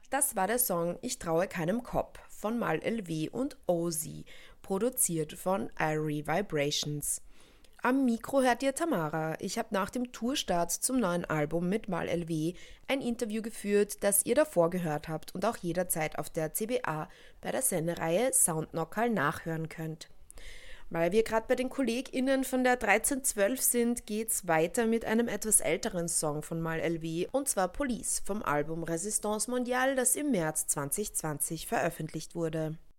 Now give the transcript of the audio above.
Das war der Song Ich traue keinem Cop von Mal LW und Ozzy, produziert von Irie Vibrations. Am Mikro hört ihr Tamara. Ich habe nach dem Tourstart zum neuen Album mit Mal LW ein Interview geführt, das ihr davor gehört habt und auch jederzeit auf der CBA bei der Sendereihe Soundknockerl nachhören könnt. Weil wir gerade bei den KollegInnen von der 1312 sind, geht's weiter mit einem etwas älteren Song von Mal LW, und zwar Police vom Album Resistance Mondiale, das im März 2020 veröffentlicht wurde.